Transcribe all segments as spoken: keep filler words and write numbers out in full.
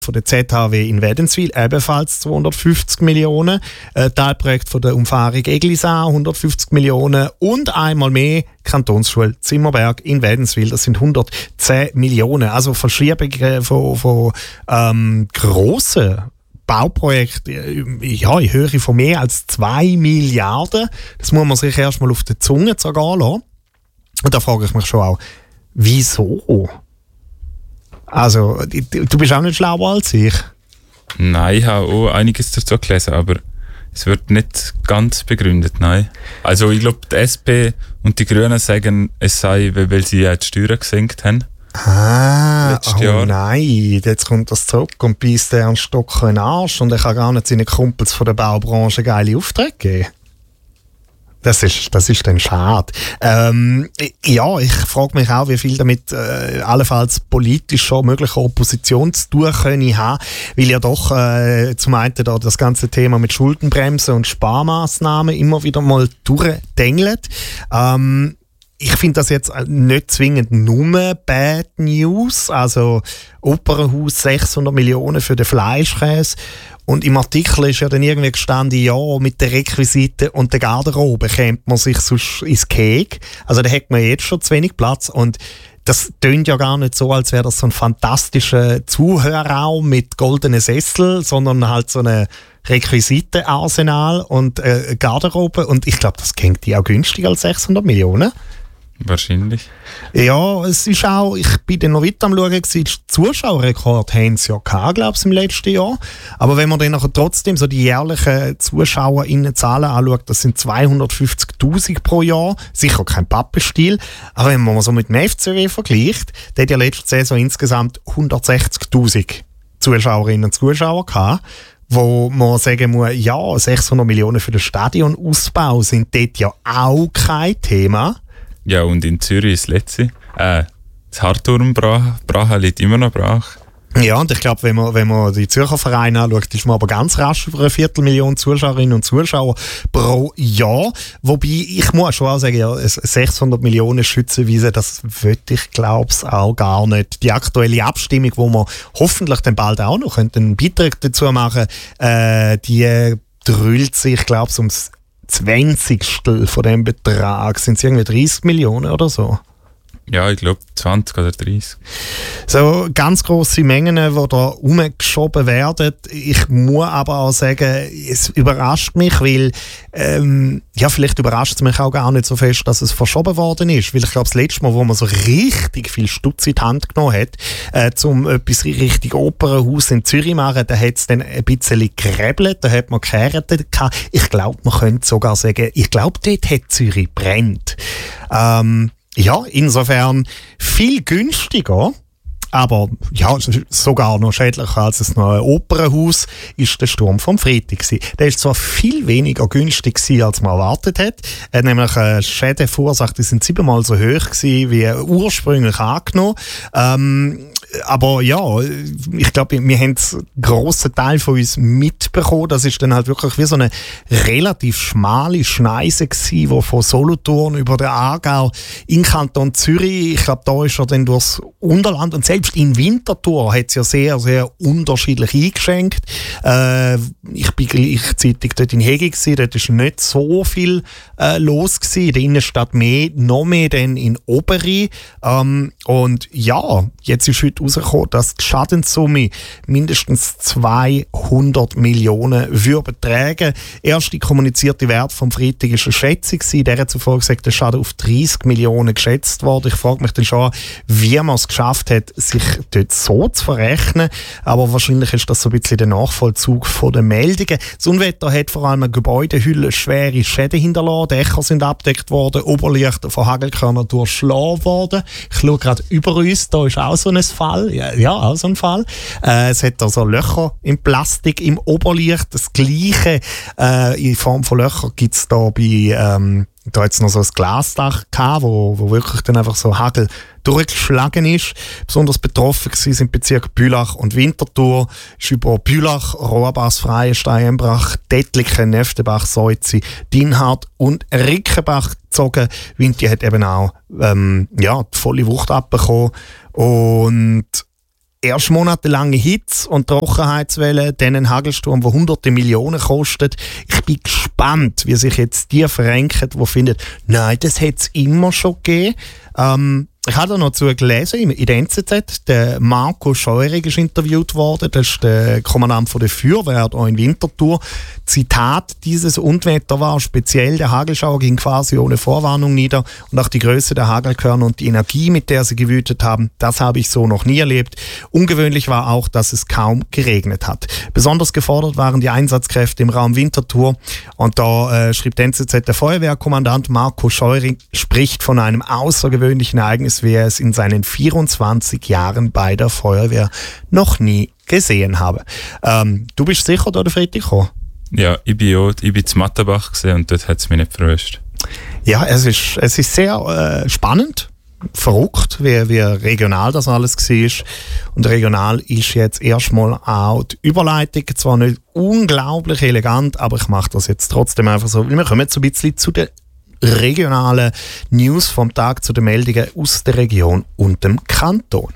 von der Z H W in Wädenswil ebenfalls zweihundertfünfzig Millionen. Äh, Teilprojekt von der Umfahrung Eglisau hundertfünfzig Millionen und einmal mehr Kantonsschule Zimmerberg in Wädenswil, das sind hundertzehn Millionen. Also Verschiebungen von, von ähm, grossen Bauprojekten, ja, in Höhe von mehr als zwei Milliarden. Das muss man sich erst mal auf die Zunge zergehen lassen. Und da frage ich mich schon auch, wieso? Also, du bist auch nicht schlauer als ich. Nein, ich habe auch einiges dazu gelesen, aber es wird nicht ganz begründet, nein. Also ich glaube, die S P und die Grünen sagen, es sei, weil sie ja die Steuern gesenkt haben. Ah, Letztes oh Jahr. Nein, jetzt kommt das zurück und beißt der einen Stock in den Arsch und er kann gar nicht seinen Kumpels von der Baubranche geile Aufträge geben. Das ist, das ist dann schade. Ähm, ja, ich frage mich auch, wie viel damit äh, allenfalls politisch schon mögliche Opposition zu tun können haben, weil ja doch äh, zum einen da das ganze Thema mit Schuldenbremse und Sparmaßnahmen immer wieder mal durchdengelt. Ähm, Ich finde das jetzt nicht zwingend nur Bad News. Also Opernhaus sechshundert Millionen für den Fleischkäse. Und im Artikel ist ja dann irgendwie gestanden, ja, mit den Requisiten und der Garderobe kämpft man sich sonst ins Keg. Also da hat man jetzt schon zu wenig Platz. Und das tönt ja gar nicht so, als wäre das so ein fantastischer Zuhörraum mit goldenen Sessel, sondern halt so eine Requisitenarsenal und äh, Garderobe. Und ich glaube, das klingt die auch günstiger als sechshundert Millionen. Wahrscheinlich. Ja, es ist auch, ich bin dann noch weiter am Schauen, den Zuschauerrekord haben sie ja gehabt, glaube ich, im letzten Jahr. Aber wenn man dann nachher trotzdem so die jährlichen ZuschauerInnenzahlen anschaut, das sind zweihundertfünfzigtausend pro Jahr, sicher kein Pappenstiel, aber wenn man so mit dem F C W vergleicht, der hat ja letzte Saison insgesamt hundertsechzigtausend Zuschauerinnen und Zuschauer gehabt, wo man sagen muss, ja, sechshundert Millionen für den Stadionausbau sind dort ja auch kein Thema. Ja, und in Zürich ist das letzte. Äh, das Hartturm brach, brach liegt immer noch brach. Ja, und ich glaube, wenn man, wenn man die Zürcher Vereine anschaut, ist man aber ganz rasch über eine Viertelmillion Zuschauerinnen und Zuschauer pro Jahr. Wobei, ich muss schon auch sagen, ja, sechshundert Millionen Schützenwiese, das würde ich, glaube ich, auch gar nicht. Die aktuelle Abstimmung, wo wir hoffentlich dann bald auch noch einen Beitrag dazu machen können, äh, die drüllt sich, glaube ich, ums Zwanzigstel von dem Betrag. Sind es irgendwie dreißig Millionen oder so? Ja, ich glaube zwanzig oder dreißig. So ganz grosse Mengen, die da rumgeschoben werden. Ich muss aber auch sagen, es überrascht mich, weil ähm, ja, vielleicht überrascht es mich auch gar nicht so fest, dass es verschoben worden ist. Weil ich glaube, das letzte Mal, wo man so richtig viel Stutz in die Hand genommen hat, äh, um etwas richtig Opernhaus in Zürich zu machen, da hat es dann ein bisschen gerebelt, da hat man geheiratet gehabt. Ich glaube, man könnte sogar sagen, ich glaube, dort hat Zürich brennt. Ähm, Ja, insofern viel günstiger, aber ja, sogar noch schädlicher als das neue Opernhaus ist der Sturm vom Freitag gewesen. Der ist zwar viel weniger günstig gewesen, als man erwartet hat. Er hat nämlich äh, Schäden verursacht, die sind siebenmal so hoch gewesen, wie ursprünglich angenommen. Ähm, aber ja, ich glaube, wir haben einen grossen Teil von uns mitbekommen. Das ist dann halt wirklich wie so eine relativ schmale Schneise gewesen, die von Solothurn über den Aargau in Kanton Zürich, ich glaube, da ist er dann durchs Unterland und selbst in Winterthur hat es ja sehr, sehr unterschiedlich eingeschränkt. Äh, ich bin gleichzeitig dort in Hegi gewesen, dort ist nicht so viel äh, los gewesen. In der Innenstadt mehr, noch mehr dann in Oberi. Ähm, und ja, jetzt ist heute rausgekommen, dass die Schadenssumme mindestens zweihundert Millionen würde betragen. Erste kommunizierte Wert vom Freitag war eine Schätzung. Der hat zuvor gesagt, der Schaden auf dreißig Millionen geschätzt worden. Ich frage mich dann schon, wie man es geschafft hat, sich dort so zu verrechnen. Aber wahrscheinlich ist das so ein bisschen der Nachvollzug von den Meldungen. Das Unwetter hat vor allem eine Gebäudehülle schwere Schäden hinterlassen. Dächer sind abgedeckt worden, Oberlichter von Hagelkörnern durchschlagen worden. Ich schaue gerade über uns, da ist auch so ein Fall. Ja, ja auch so ein Fall. Äh, es hat also Löcher im Plastik im Oberlicht. Das Gleiche äh, in Form von Löchern gibt es da bei, ähm, da hat es noch so ein Glasdach gehabt, wo, wo wirklich dann einfach so Hagel durchgeschlagen ist. Besonders betroffen waren sind Bezirke Bülach und Winterthur. Ist über Bülach, Rohrbass, Freienstein, Embrach, Dettliken, Neftenbach, Seuzi, Dinhard und Rickenbach gezogen. Winti hat eben auch ähm, ja, die volle Wucht abbekommen. Und Erst monatelange Hitze und Trockenheitswellen, dann ein Hagelsturm, der hunderte Millionen kostet. Ich bin gespannt, wie sich jetzt die verrenken, die finden, nein, das hat es immer schon gegeben. Ähm, ich habe da noch dazu gelesen, in der N Z Z, der Marco Scheurig ist interviewt worden, das ist der Kommandant von der Feuerwehr hier in Winterthur. Zitat, dieses Unwetter war speziell, der Hagelschauer ging quasi ohne Vorwarnung nieder und auch die Größe der Hagelkörner und die Energie, mit der sie gewütet haben, das habe ich so noch nie erlebt. Ungewöhnlich war auch, dass es kaum geregnet hat. Besonders gefordert waren die Einsatzkräfte im Raum Winterthur und da äh, schrieb der N Z Z, der Feuerwehrkommandant Marco Scheurig spricht von einem außergewöhnlichen Ereignis, wie er es in seinen vierundzwanzig Jahren bei der Feuerwehr noch nie gesehen habe. Ähm, du bist sicher da, der Freitag gekommen? Ja, ich bin auch, ich bin zu Mattenbach gesehen und dort hat es mich nicht verwünscht. Ja, es ist, es ist sehr äh, spannend, verrückt, wie, wie regional das alles war. Und regional ist jetzt erstmal auch die Überleitung, zwar nicht unglaublich elegant, aber ich mache das jetzt trotzdem einfach so, weil wir kommen jetzt so ein bisschen zu den regionalen News vom Tag, zu den Meldungen aus der Region und dem Kanton.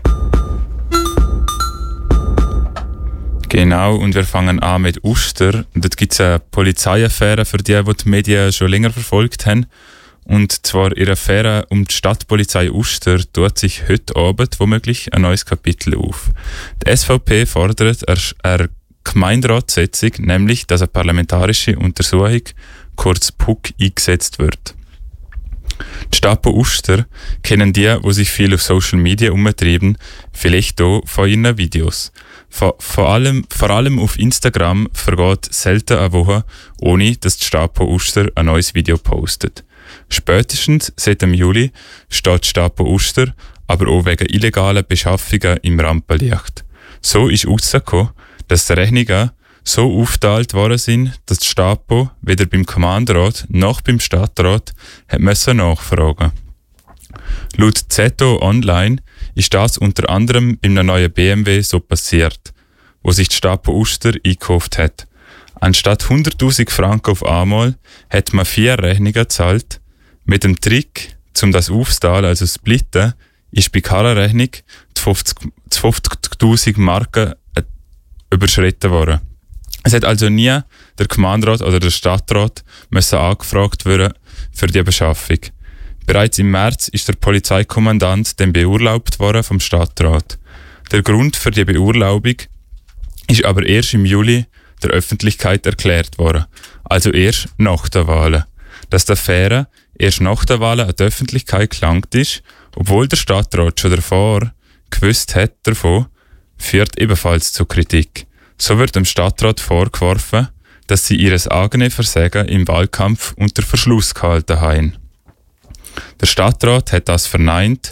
Genau, und wir fangen an mit Uster. Dort gibt es eine Polizeiaffäre für die, die die Medien schon länger verfolgt haben. Und zwar in der Affäre um die Stadtpolizei Uster tut sich heute Abend womöglich ein neues Kapitel auf. Die S V P fordert eine Gemeinderatssitzung, nämlich, dass eine parlamentarische Untersuchung, kurz P U C, eingesetzt wird. Die Stapo Uster kennen die, die sich viel auf Social Media umtreiben, vielleicht auch von ihren Videos. Vor, vor, allem, vor allem auf Instagram vergeht selten eine Woche, ohne dass die Stapo Uster ein neues Video postet. Spätestens seit dem Juli steht die Stapo Uster aber auch wegen illegaler Beschaffungen im Rampenlicht. So ist herausgekommen, dass die Rechnungen so aufgeteilt worden sind, dass die Stapo weder beim Gemeinderat noch beim Stadtrat hat müssen nachfragen. Laut Z O Online ist das unter anderem beim neuen B M W so passiert, wo sich die Stapo Uster eingekauft hat. Anstatt hunderttausend Franken auf einmal hat man vier Rechnungen gezahlt. Mit dem Trick, um das aufzuteilen, also splitten, ist bei keiner Rechnung die fünfzigtausend Marken überschritten worden. Es hat also nie der Gemeinderat oder der Stadtrat müssen angefragt werden für die Beschaffung. Bereits im März ist der Polizeikommandant dann beurlaubt worden vom Stadtrat. Der Grund für die Beurlaubung ist aber erst im Juli der Öffentlichkeit erklärt worden, also erst nach der Wahlen. Dass die Affäre erst nach der Wahlen an die Öffentlichkeit gelangt ist, obwohl der Stadtrat schon davor gewusst hat davon, führt ebenfalls zu Kritik. So wird dem Stadtrat vorgeworfen, dass sie ihres eigenen Versagen im Wahlkampf unter Verschluss gehalten haben. Der Stadtrat hat das verneint.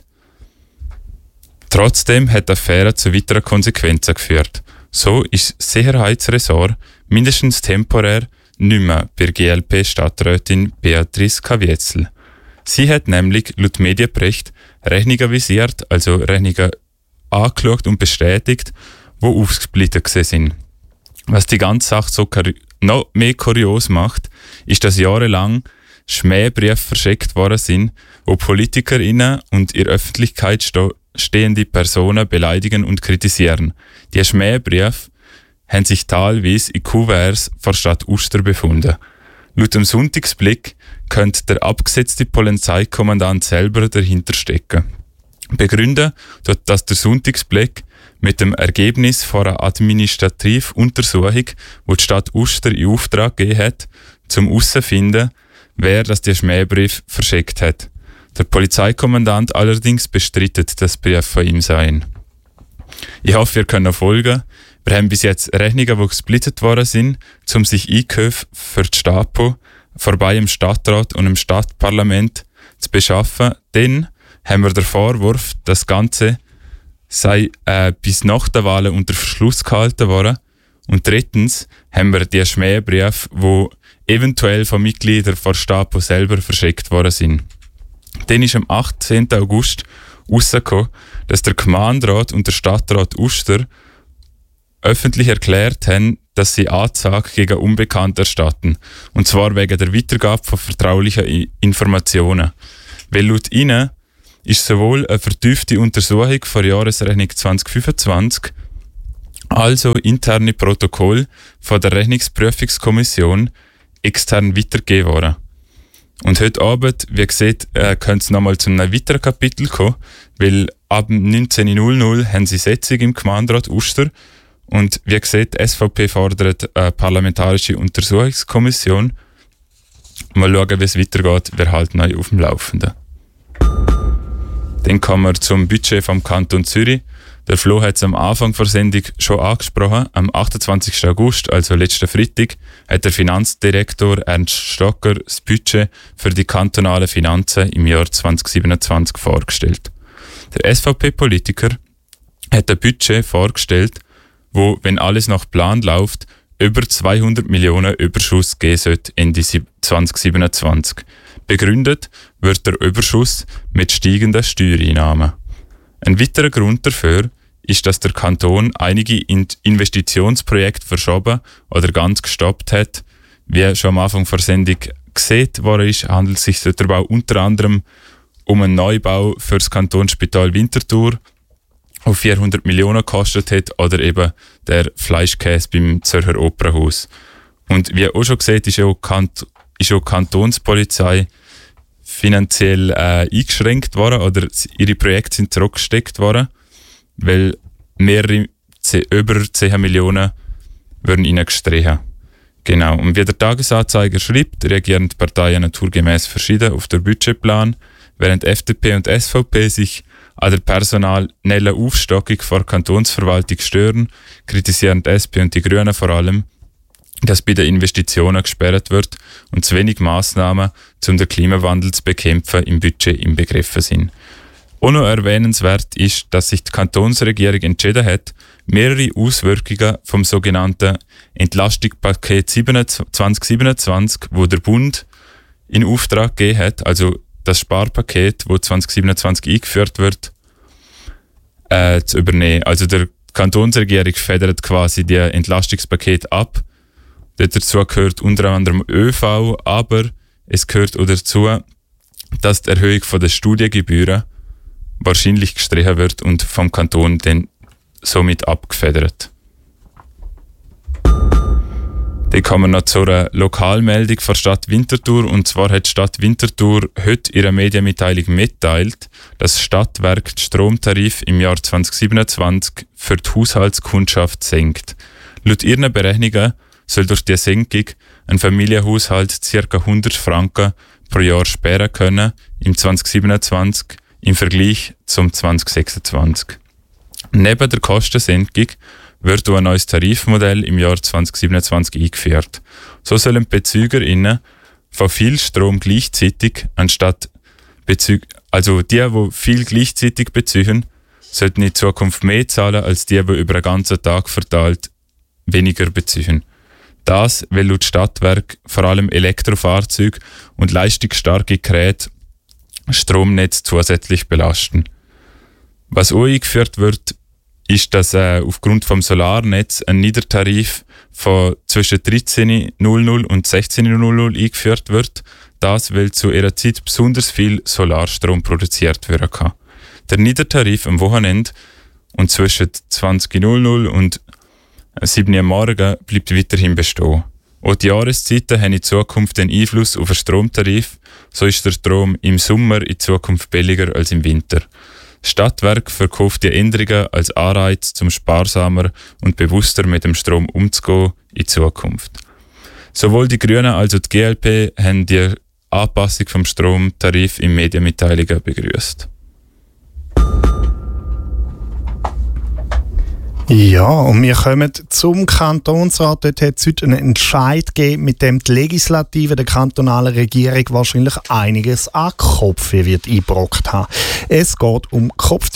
Trotzdem hat die Affäre zu weiteren Konsequenzen geführt. So ist das Sicherheitsressort mindestens temporär nicht mehr bei G L P-Stadträtin Beatrice Kavietzel. Sie hat nämlich laut Medienbericht Rechnungen visiert, also Rechnungen angeschaut und bestätigt, die aufgesplittet sind. Was die ganze Sache so kuri- noch mehr kurios macht, ist, dass jahrelang Schmähbriefe verschickt worden sind, wo PolitikerInnen und in der Öffentlichkeit sto- stehende Personen beleidigen und kritisieren. Die Schmähbriefe haben sich teilweise in Kuverts vor Stadt Uster befunden. Laut dem Sonntagsblick könnte der abgesetzte Polizeikommandant selber dahinter stecken. Begründen tut das der Sonntagsblick mit dem Ergebnis von einer Administrativuntersuchung, wo die Stadt Uster in Auftrag gegeben hat, zum herauszufinden, wer das die Schmähbrief verschickt hat. Der Polizeikommandant allerdings bestreitet, dass Brief von ihm seien. Ich hoffe, ihr könnt folgen. Wir haben bis jetzt Rechnungen, die gesplittet worden sind, um sich Einkäufe für die Stapo vorbei im Stadtrat und im Stadtparlament zu beschaffen. Dann haben wir den Vorwurf, das Ganze sei äh, bis nach der Wahl unter Verschluss gehalten worden. Und drittens haben wir die Schmähbriefe, die eventuell von Mitgliedern der Stapo selber verschickt worden sind. Dann ist am achtzehnten August herausgekommen, dass der Gemeinderat und der Stadtrat Uster öffentlich erklärt haben, dass sie Anzeige gegen Unbekannte erstatten. Und zwar wegen der Weitergabe von vertraulichen Informationen. Weil laut ihnen ist sowohl eine vertiefte Untersuchung der Jahresrechnung zwanzig fünfundzwanzig als auch interne Protokolle von der Rechnungsprüfungskommission extern weitergegeben worden. Und heute Abend, wie gesagt, äh, könnte es nochmal zu einem weiteren Kapitel kommen, weil ab neunzehn Uhr null Uhr haben sie Sitzung im Gemeinderat Uster und wie gesagt, die S V P fordert eine parlamentarische Untersuchungskommission. Mal schauen, wie es weitergeht, wir halten euch auf dem Laufenden. Dann kommen wir zum Budget vom Kanton Zürich. Der Flo hat es am Anfang der Sendung schon angesprochen. Am achtundzwanzigsten August, also letzten Freitag, hat der Finanzdirektor Ernst Stocker das Budget für die kantonalen Finanzen im Jahr zwanzig siebenundzwanzig vorgestellt. Der S V P-Politiker hat ein Budget vorgestellt, wo, wenn alles nach Plan läuft, über zweihundert Millionen Überschuss geben sollte Ende zwanzig siebenundzwanzig. Begründet wird der Überschuss mit steigenden Steuereinnahmen. Ein weiterer Grund dafür ist, dass der Kanton einige Investitionsprojekte verschoben oder ganz gestoppt hat. Wie schon am Anfang der Sendung gesehen worden ist, handelt es sich dabei unter anderem um einen Neubau für das Kantonsspital Winterthur, der vierhundert Millionen gekostet hat, oder eben der Fleischkäse beim Zürcher Opernhaus. Und wie auch schon gesagt, ist auch, Kant- ist auch die Kantonspolizei finanziell äh, eingeschränkt worden oder ihre Projekte sind zurückgesteckt worden, weil mehrere, über zehn Millionen würden ihnen gestrichen. Genau. Und wie der Tagesanzeiger schreibt, reagieren die Parteien naturgemäß verschieden auf den Budgetplan, während F D P und S V P sich an der personellen Aufstockung der Kantonsverwaltung stören, kritisieren die S P und die Grünen vor allem, dass bei den Investitionen gesperrt wird und zu wenig Massnahmen, um den Klimawandel zu bekämpfen, im Budget inbegriffen sind. Auch noch erwähnenswert ist, dass sich die Kantonsregierung entschieden hat, mehrere Auswirkungen vom sogenannten Entlastungspaket zwanzig siebenundzwanzig, wo der Bund in Auftrag gegeben hat, also das Sparpaket, das zwanzig siebenundzwanzig eingeführt wird, äh, zu übernehmen. Also der Kantonsregierung federt quasi die Entlastungspaket ab. Dazu gehört unter anderem ÖV, aber es gehört auch dazu, dass die Erhöhung der Studiengebühren wahrscheinlich gestrichen wird und vom Kanton dann somit abgefedert. Dann kommen wir noch zu einer Lokalmeldung von der Stadt Winterthur. Und zwar hat die Stadt Winterthur heute ihre Medienmitteilung mitteilt, dass das Stadtwerk den Stromtarif im Jahr zwanzig siebenundzwanzig für die Haushaltskundschaft senkt. Laut ihren Berechnungen soll durch die Senkung ein Familienhaushalt ca. hundert Franken pro Jahr sparen können im zwanzig siebenundzwanzig im Vergleich zum zwanzig sechsundzwanzig. Neben der Kostensenkung wird auch ein neues Tarifmodell im Jahr zwanzig siebenundzwanzig eingeführt. So sollen BezügerInnen von viel Strom gleichzeitig anstatt Bezüg also die, die viel gleichzeitig beziehen, sollten in Zukunft mehr zahlen als die, die über den ganzen Tag verteilt weniger beziehen. Das, weil laut Stadtwerk vor allem Elektrofahrzeuge und leistungsstarke Geräte Stromnetz zusätzlich belasten. Was auch eingeführt wird, ist, dass äh, aufgrund vom Solarnetz ein Niedertarif von zwischen dreizehn Uhr null null und sechzehn Uhr null null eingeführt wird. Das, weil zu ihrer Zeit besonders viel Solarstrom produziert werden kann. Der Niedertarif am Wochenende und zwischen zwanzig Uhr null null und sieben Uhr am Morgen bleibt weiterhin bestehen. Auch die Jahreszeiten haben in Zukunft einen Einfluss auf den Stromtarif. So ist der Strom im Sommer in Zukunft billiger als im Winter. Das Stadtwerk verkauft die Änderungen als Anreiz, zum sparsamer und bewusster mit dem Strom umzugehen in Zukunft. Sowohl die Grünen als auch die G L P haben die Anpassung vom Stromtarif in Medienmitteilungen begrüßt. Ja, und wir kommen zum Kantonsrat. Dort hat es heute einen Entscheid gegeben, mit dem die Legislative der kantonalen Regierung wahrscheinlich einiges an Kopfweh wird eingebrockt haben. Es geht um Kopftücher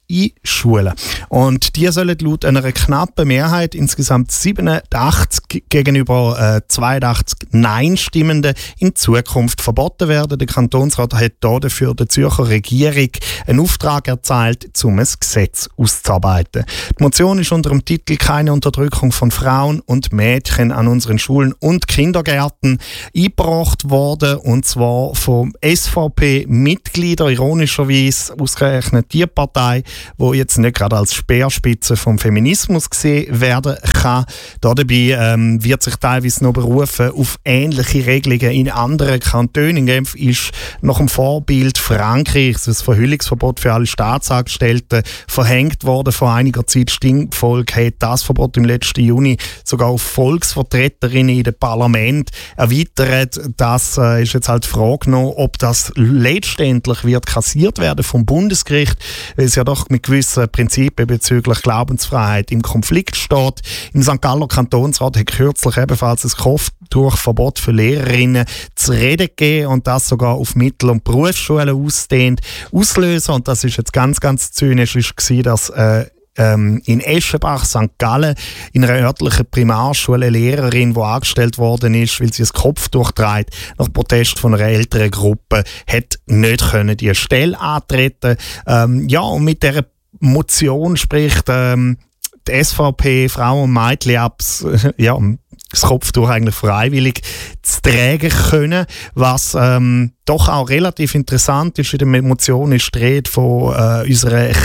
in Schulen. Und die sollen laut einer knappen Mehrheit, insgesamt siebenundachtzig gegenüber äh, zweiundachtzig Nein-Stimmenden, in Zukunft verboten werden. Der Kantonsrat hat dafür der Zürcher Regierung einen Auftrag erteilt, um ein Gesetz auszuarbeiten. Die Motion ist unter dem Titel «Keine Unterdrückung von Frauen und Mädchen an unseren Schulen und Kindergärten» eingebracht worden, und zwar vom S V P-Mitglieder, ironischerweise ausgerechnet die Partei, wo jetzt nicht gerade als Speerspitze vom Feminismus gesehen werden kann. Dabei ähm, wird sich teilweise noch berufen auf ähnliche Regelungen in anderen Kantonen. In Genf ist nach dem Vorbild Frankreichs das Verhüllungsverbot für alle Staatsangestellten verhängt worden. Vor einiger Zeit Stimmvolk hat das Verbot im letzten Juni sogar auf Volksvertreterinnen in dem Parlament erweitert. Das äh, ist jetzt halt die Frage noch, ob das letztendlich wird kassiert werden vom Bundesgericht, weil es ja doch mit gewissen Prinzipien bezüglich Glaubensfreiheit im Konflikt steht. Im Sankt Galler Kantonsrat hat kürzlich ebenfalls ein Kopftuchverbot für Lehrerinnen zu reden gegeben und das sogar auf Mittel- und Berufsschulen ausdehnt. Auslöser, und das ist jetzt ganz, ganz zynisch, ist gewesen, dass äh, Ähm, in Eschenbach, Sankt Gallen, in einer örtlichen Primarschule eine Lehrerin, die angestellt worden ist, weil sie ein Kopftuch trägt, nach Protest von einer älteren Gruppe, hat nicht können die Stelle antreten. Ähm, ja, und mit dieser Motion spricht ähm, die S V P Frauen und Mädchen ab, ja, das Kopftuch eigentlich freiwillig zu tragen können, was ähm, doch auch relativ interessant ist. In der Motion ist die Rede von äh, unseren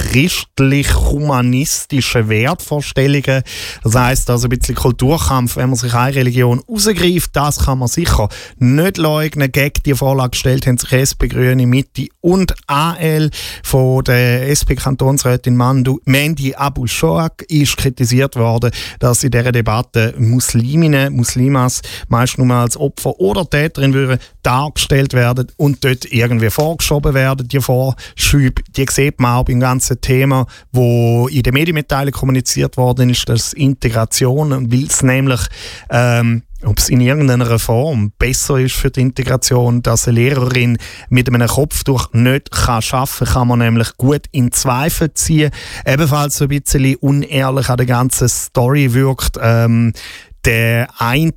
christlich-humanistischen Wertvorstellungen. Das heisst also ein bisschen Kulturkampf, wenn man sich eine Religion rausgreift, das kann man sicher nicht leugnen. Gegen die Vorlage gestellt haben sich S P, Grüne, Mitte und A L. Von der S P-Kantonsrätin Mandy Abu Shoak ist kritisiert worden, dass in dieser Debatte Musliminnen, Muslimas meist nur als Opfer oder Täterin würden dargestellt werden und dort irgendwie vorgeschoben werden. Die Vorschübe, die sieht man auch beim ganzen Thema, wo in den Medienmitteilungen kommuniziert worden ist, dass Integration, weil es nämlich ähm, ob es in irgendeiner Form besser ist für die Integration, dass eine Lehrerin mit einem Kopftuch nicht kann arbeiten kann, kann man nämlich gut in Zweifel ziehen. Ebenfalls so ein bisschen unehrlich an der ganzen Story wirkt ähm, der eine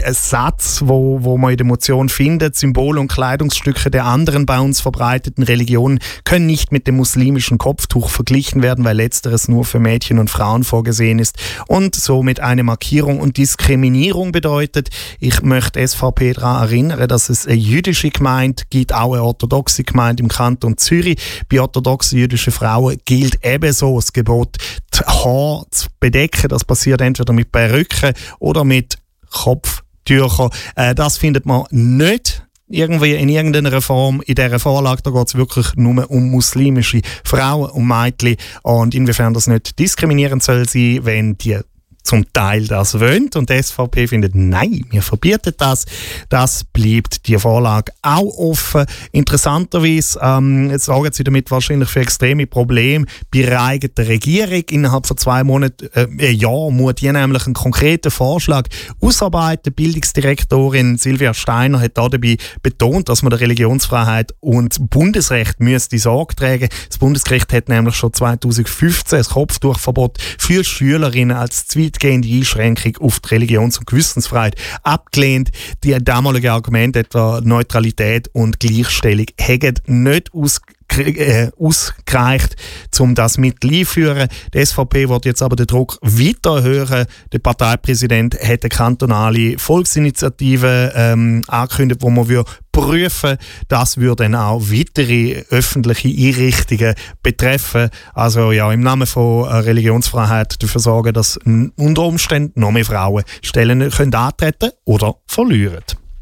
Satz, wo, wo man in der Motion findet: Symbole und Kleidungsstücke der anderen bei uns verbreiteten Religionen können nicht mit dem muslimischen Kopftuch verglichen werden, weil letzteres nur für Mädchen und Frauen vorgesehen ist und somit eine Markierung und Diskriminierung bedeutet. Ich möchte S V P daran erinnern, dass es eine jüdische Gemeinde gibt, auch eine orthodoxe Gemeinde im Kanton Zürich. Bei orthodoxen jüdischen Frauen gilt ebenso das Gebot, die Haare zu bedecken. Das passiert entweder mit Perücken oder mit Kopftüchern. Äh, das findet man nicht irgendwie in irgendeiner Form in dieser Vorlage. Da geht es wirklich nur um muslimische Frauen und Mädchen. Und inwiefern das nicht diskriminierend soll sein, wenn die zum Teil das wollen. Und die S V P findet, nein, wir verbieten das. Das bleibt die Vorlage auch offen. Interessanterweise ähm, jetzt sorgen sie damit wahrscheinlich für extreme Probleme bei der eigenen Regierung. Innerhalb von zwei Monaten, äh, ein Jahr, muss die nämlich einen konkreten Vorschlag ausarbeiten. Bildungsdirektorin Silvia Steiner hat dabei betont, dass man der Religionsfreiheit und Bundesrecht müsste Sorge tragen. Das Bundesgericht hat nämlich schon zweitausendfünfzehn ein Kopftuchverbot für Schülerinnen als weitgehende Einschränkung auf die Religions- und Gewissensfreiheit abgelehnt. Die damaligen Argumente etwa Neutralität und Gleichstellung hätten nicht aus Äh, ausgereicht, um das mit einzuführen. Die S V P wird jetzt aber den Druck weiter erhöhen. Der Parteipräsident hat eine kantonale Volksinitiative ähm, angekündigt, wo man würde prüfen. Das würde dann auch weitere öffentliche Einrichtungen betreffen. Also ja, im Namen von Religionsfreiheit dafür sorgen, dass unter Umständen noch mehr Frauen Stellen können antreten oder verlieren.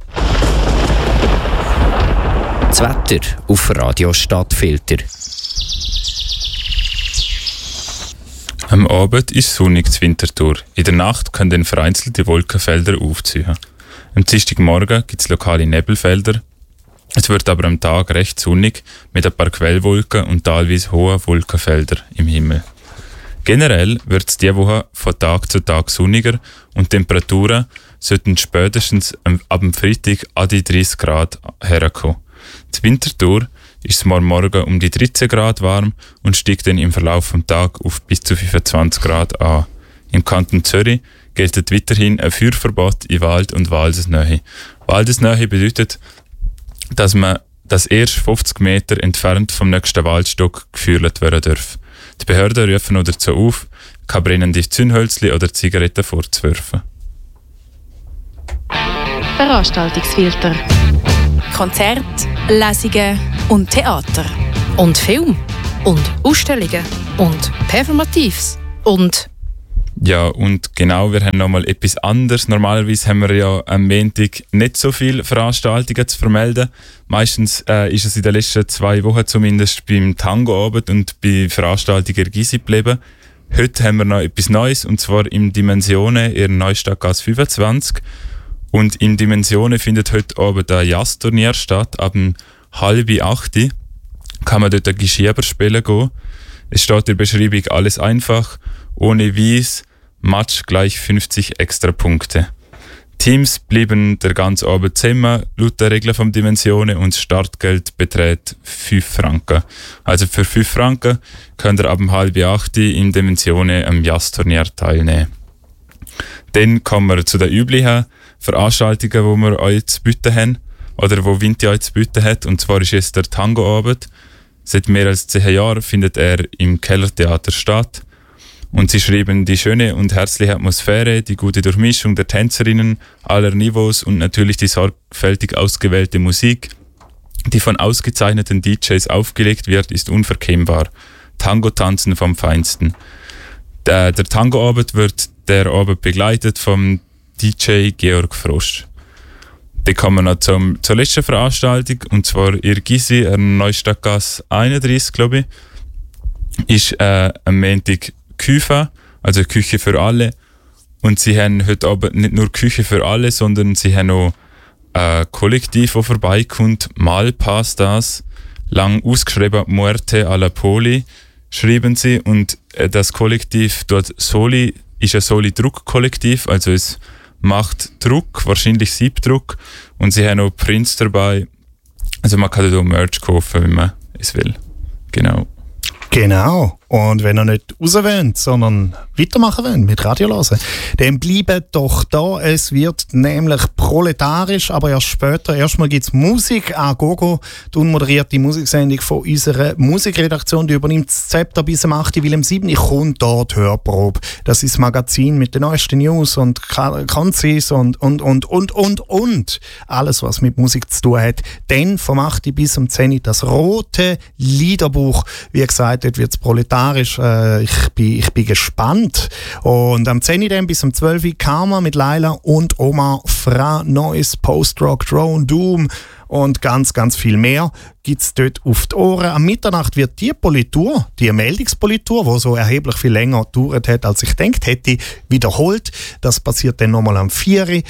Das Wetter auf Radio Stadtfilter. Am Abend ist sonnig zu Winterthur. In der Nacht können dann vereinzelte Wolkenfelder aufziehen. Am Dienstagmorgen gibt es lokale Nebelfelder. Es wird aber am Tag recht sonnig mit ein paar Quellwolken und teilweise hohen Wolkenfelder im Himmel. Generell wird es diese Woche von Tag zu Tag sonniger und Temperaturen sollten spätestens ab dem Freitag an die dreißig Grad herkommen. Die Winterthur ist es morgen Morgen um die dreizehn Grad warm und steigt dann im Verlauf des Tages auf bis zu fünfundzwanzig Grad an. Im Kanton Zürich gilt weiterhin ein Feuerverbot in Wald- und Waldesnähe. Waldesnähe bedeutet, dass man das erst fünfzig Meter entfernt vom nächsten Waldstock gefeuert werden darf. Die Behörden rufen noch dazu auf, keine brennende Zündhölzchen oder Zigaretten vorzuwerfen. Veranstaltungsfilter. Konzerte, Lesungen und Theater. Und Film. Und Ausstellungen. Und Performatives. Und... Ja, und genau, wir haben nochmal etwas anderes. Normalerweise haben wir ja am Montag nicht so viele Veranstaltungen zu vermelden. Meistens äh, ist es in den letzten zwei Wochen zumindest beim Tango-Abend und bei Veranstaltungen Gysi geblieben. Heute haben wir noch etwas Neues, und zwar im Dimensionen in Neustadtgasse fünfundzwanzig. Und in Dimensionen findet heute Abend ein Jazzturnier statt. Ab halb acht kann man dort ein Geschieber spielen gehen. Es steht in der Beschreibung alles einfach, ohne Weiss, Match gleich fünfzig extra Punkte. Teams bleiben der ganze Abend zusammen, laut der Regeln von Dimensionen, und das Startgeld beträgt fünf Franken. Also für fünf Franken könnt ihr ab halb acht in Dimensionen am Jazzturnier teilnehmen. Dann kommen wir zu den üblichen Veranstaltungen, die wir euch zu bieten haben, oder wo Vinti euch zu bieten hat. Und zwar ist jetzt der Tango-Abend. Seit mehr als zehn Jahren findet er im Kellertheater statt. Und sie schreiben die schöne und herzliche Atmosphäre, die gute Durchmischung der Tänzerinnen aller Niveaus und natürlich die sorgfältig ausgewählte Musik, die von ausgezeichneten D Js aufgelegt wird, ist unverkennbar. Tango-Tanzen vom Feinsten. Der, der Tango-Abend wird der Abend begleitet vom D J Georg Frosch. Dann kommen wir noch zum, zur letzten Veranstaltung, und zwar in Gysi, in Neustadtgasse einunddreissig, glaube ich, ist äh, am Montag Küche, also Küche für alle. Und sie haben heute Abend nicht nur Küche für alle, sondern sie haben auch ein Kollektiv, das vorbeikommt, Malpastas, lang ausgeschrieben Muerte alla Poli, schreiben sie. Und äh, das Kollektiv dort Soli ist ein Soli-Druck-Kollektiv, also es macht Druck, wahrscheinlich Siebdruck, und sie haben auch Prints dabei. Also man kann da Merch kaufen, wenn man es will. Genau. Genau. Und wenn ihr nicht raus wollt, sondern weitermachen wollt mit Radio hören, dann bleibt doch da. Es wird nämlich proletarisch, aber erst später. Erstmal gibt es Musik. Auch Gogo, die unmoderierte Musiksendung von unserer Musikredaktion, die übernimmt das Zepter bis am achten Weil am siebten kommt dort Hörprobe. Das ist das Magazin mit den neuesten News und Konzis und, und, und, und, und, und. Alles, was mit Musik zu tun hat. Dann vom achten bis am zehnten das rote Liederbuch. Wie gesagt, dort wird es proletarisch. Äh, ich, bin, ich bin gespannt. Und am zehnten dann bis am zwölften Karma mit Laila und Omar Fra, Noise, Post-Rock, Drone, Doom und ganz, ganz viel mehr gibt es dort auf die Ohren. Am Mitternacht wird die Politur, die Meldungspolitur, die so erheblich viel länger gedauert hat, als ich gedacht hätte, wiederholt. Das passiert dann nochmal am vier.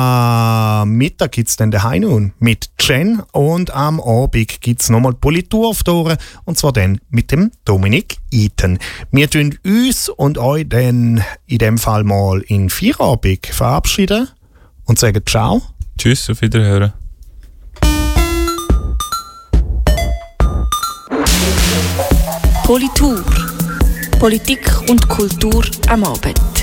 Am Mittag gibt es dann den Heinun mit Jen und am Abend gibt es nochmal Politur auf die Ohren, und zwar dann mit dem Dominik Eaton. Wir tun uns und euch dann in dem Fall mal in Feierabend verabschieden und sagen Ciao. Tschüss, auf Wiederhören. Politur. Politik und Kultur am Abend.